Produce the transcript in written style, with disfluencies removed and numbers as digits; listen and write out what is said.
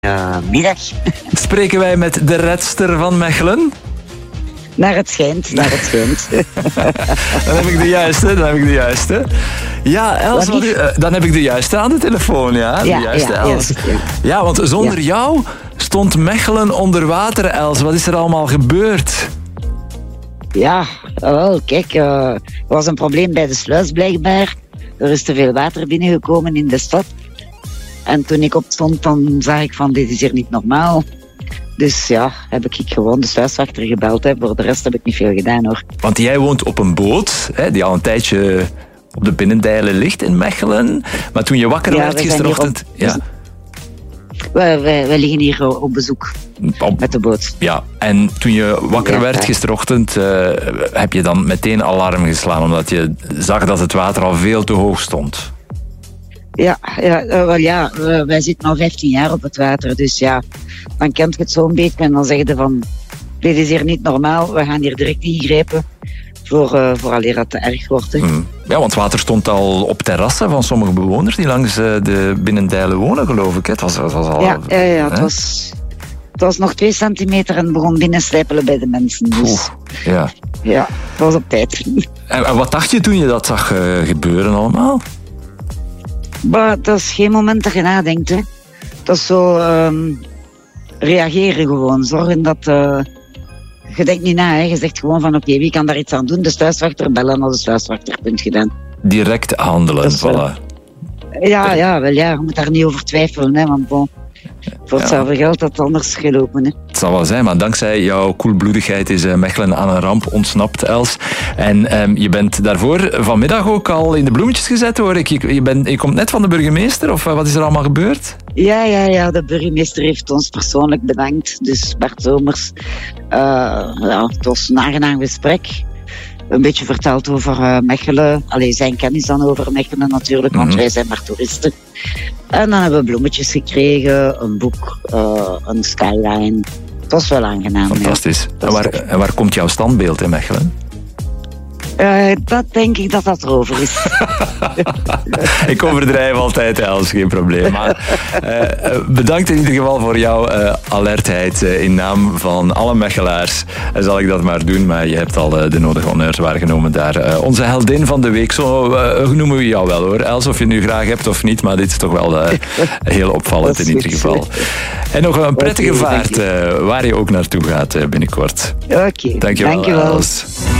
Middag. Spreken wij met de redster van Mechelen? Naar het schijnt. Dan heb ik de juiste. Ja, Els, dan heb ik de juiste aan de telefoon, ja. De juiste Els. Ja, want zonder jou stond Mechelen onder water, Els. Wat is er allemaal gebeurd? Ja, wel, kijk, er was een probleem bij de sluis blijkbaar. Er is te veel water binnengekomen in de stad. En toen ik opstond, dan zag ik van, dit is hier niet normaal. Dus ja, heb ik gewoon de sluiswachter gebeld. Hè. Voor de rest heb ik niet veel gedaan, hoor. Want jij woont op een boot, hè, die al een tijdje op de Binnendijlen ligt in Mechelen. Maar toen je wakker werd gisterochtend... Wij liggen hier op bezoek met de boot. Ja, en toen je wakker werd gisterochtend, heb je dan meteen alarm geslaan, omdat je zag dat het water al veel te hoog stond. Wij zitten al 15 jaar op het water, dus ja, dan kent je het zo'n beetje en dan zeg je van, dit is hier niet normaal, we gaan hier direct ingrijpen vooraleer dat te erg wordt. Hè. Ja, want water stond al op terrassen van sommige bewoners die langs de Binnendijlen wonen, geloof ik. Het was al... Het was nog 2 centimeter en begon binnenslijpelen bij de mensen. Dus het was op tijd. En wat dacht je toen je dat zag gebeuren allemaal? Maar dat is geen moment dat je nadenkt. Hè. Dat is zo reageren gewoon. Zorgen dat... je denkt niet na. Hè. Je zegt gewoon van oké, wie kan daar iets aan doen? De sluiswachter bellen als de sluiswachter punt gedaan. Direct handelen, dus, voilà. Je moet daar niet over twijfelen. Hè, want bon, voor hetzelfde geld had het anders gelopen. Hè. Het zal wel zijn, maar dankzij jouw koelbloedigheid is Mechelen aan een ramp ontsnapt, Els. En je bent daarvoor vanmiddag ook al in de bloemetjes gezet, hoor ik. Je komt net van de burgemeester, of wat is er allemaal gebeurd? Ja, de burgemeester heeft ons persoonlijk bedankt. Dus Bart Zomers. Het was een aangenaam gesprek. Een beetje verteld over Mechelen. Zijn kennis dan over Mechelen natuurlijk, want wij zijn maar toeristen. En dan hebben we bloemetjes gekregen, een boek, een skyline. Het was wel aangenaam. Fantastisch. Ja. En waar komt jouw standbeeld in Mechelen? Dat denk ik dat erover is. Ik overdrijf altijd, Els, geen probleem. Maar bedankt in ieder geval voor jouw alertheid in naam van alle Mechelaars. Zal ik dat maar doen, maar je hebt al de nodige honneurs waargenomen daar. Onze heldin van de week, zo noemen we jou wel, hoor. Els, of je het nu graag hebt of niet, maar dit is toch wel heel opvallend in ieder geval. En nog een prettige vaart waar je ook naartoe gaat binnenkort. Oké, dankjewel, Els.